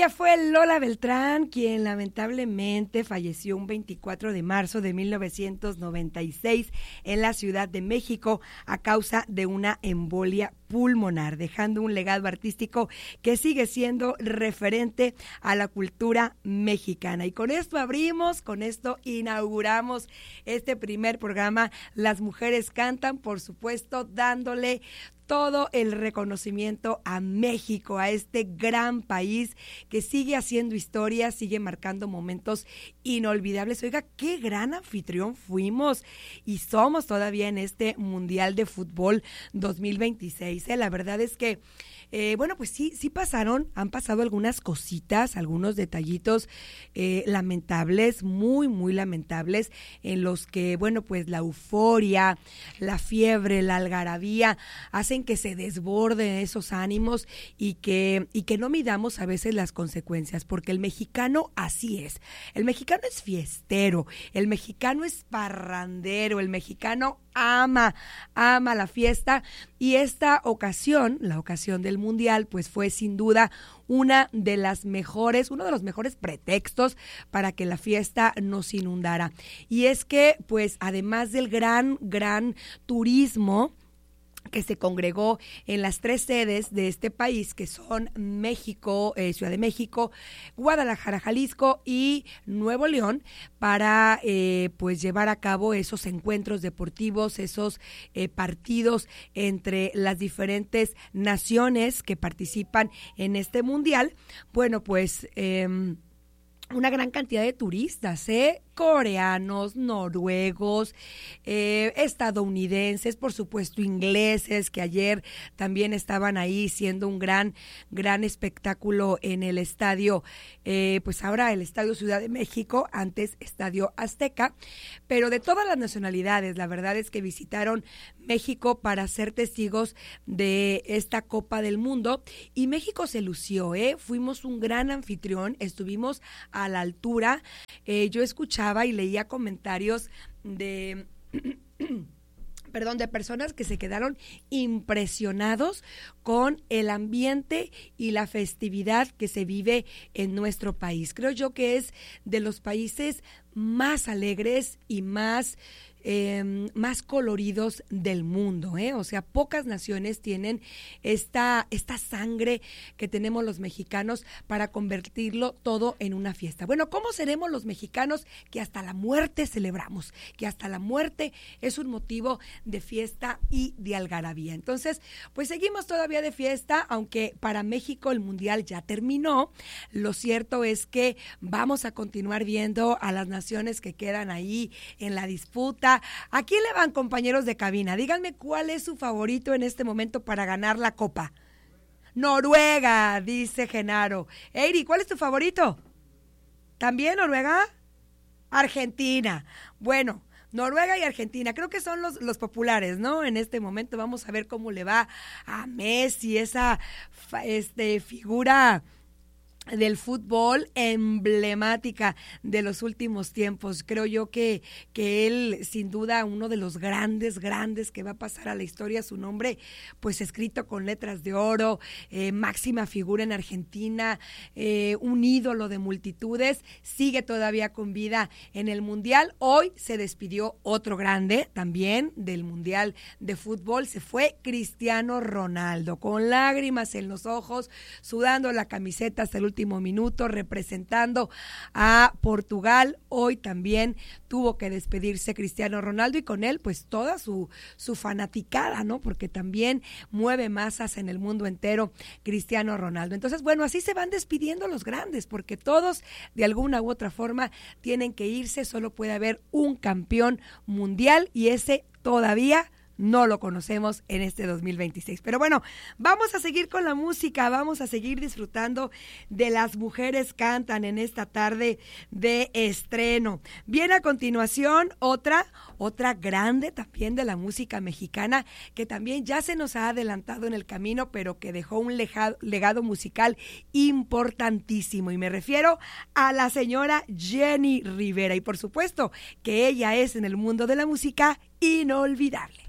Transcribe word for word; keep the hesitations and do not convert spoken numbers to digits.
Ella fue Lola Beltrán, quien lamentablemente falleció un veinticuatro de marzo de mil novecientos noventa y seis en la Ciudad de México a causa de una embolia pulmonar, dejando un legado artístico que sigue siendo referente a la cultura mexicana. Y con esto abrimos, con esto inauguramos este primer programa, Las Mujeres Cantan, por supuesto, dándole todo el reconocimiento a México, a este gran país que sigue haciendo historia, sigue marcando momentos inolvidables. Oiga, qué gran anfitrión fuimos y somos todavía en este Mundial de Fútbol dos mil veintiséis. ¿eh? La verdad es que Eh, bueno, pues sí, sí pasaron, han pasado algunas cositas, algunos detallitos eh, lamentables, muy, muy lamentables, en los que, bueno, pues la euforia, la fiebre, la algarabía, hacen que se desborden esos ánimos y que, y que no midamos a veces las consecuencias, porque el mexicano así es. El mexicano es fiestero, el mexicano es parrandero, el mexicano ama, ama la fiesta, y esta ocasión, la ocasión del Mundial, pues fue sin duda una de las mejores, uno de los mejores pretextos para que la fiesta nos inundara. Y es que, pues, además del gran, gran turismo que se congregó en las tres sedes de este país, que son México, eh, Ciudad de México, Guadalajara, Jalisco y Nuevo León, para eh, pues llevar a cabo esos encuentros deportivos, esos eh, partidos entre las diferentes naciones que participan en este mundial. Bueno, pues eh, una gran cantidad de turistas, ¿eh? coreanos, noruegos, eh, estadounidenses, por supuesto ingleses, que ayer también estaban ahí siendo un gran, gran espectáculo en el estadio, eh, pues ahora el Estadio Ciudad de México, antes Estadio Azteca, pero de todas las nacionalidades. La verdad es que visitaron México para ser testigos de esta Copa del Mundo, y México se lució, ¿eh? Fuimos un gran anfitrión, estuvimos a la altura. eh, yo escuché y leía comentarios de perdón, de personas que se quedaron impresionados con el ambiente y la festividad que se vive en nuestro país. Creo yo que es de los países más alegres y más Eh, más coloridos del mundo, ¿eh? O sea, pocas naciones tienen esta, esta sangre que tenemos los mexicanos para convertirlo todo en una fiesta. Bueno, ¿cómo seremos los mexicanos que hasta la muerte celebramos? Que hasta la muerte es un motivo de fiesta y de algarabía. Entonces, pues seguimos todavía de fiesta, aunque para México el Mundial ya terminó. Lo cierto es que vamos a continuar viendo a las naciones que quedan ahí en la disputa. ¿A quién le van, compañeros de cabina? Díganme cuál es su favorito en este momento para ganar la Copa. Noruega, dice Genaro. Eiri, ¿cuál es tu favorito? ¿También Noruega? Argentina. Bueno, Noruega y Argentina, creo que son los, los populares, ¿no? En este momento vamos a ver cómo le va a Messi, esa este, figura del fútbol emblemática de los últimos tiempos. Creo yo que, que él, sin duda, uno de los grandes, grandes que va a pasar a la historia, su nombre, pues escrito con letras de oro, eh, máxima figura en Argentina, eh, un ídolo de multitudes, sigue todavía con vida en el Mundial. Hoy se despidió otro grande también del Mundial de Fútbol, se fue Cristiano Ronaldo, con lágrimas en los ojos, sudando la camiseta hasta el último minuto, representando a Portugal. Hoy también tuvo que despedirse Cristiano Ronaldo, y con él pues toda su, su fanaticada, ¿no? Porque también mueve masas en el mundo entero Cristiano Ronaldo. Entonces, bueno, así se van despidiendo los grandes, porque todos de alguna u otra forma tienen que irse. Solo puede haber un campeón mundial, y ese todavía no lo conocemos en este dos mil veintiséis. Pero bueno, vamos a seguir con la música, vamos a seguir disfrutando de Las Mujeres Cantan en esta tarde de estreno. Bien, a continuación, otra, otra grande también de la música mexicana, que también ya se nos ha adelantado en el camino, pero que dejó un legado, legado musical importantísimo. Y me refiero a la señora Jenny Rivera. Y por supuesto que ella es, en el mundo de la música, inolvidable.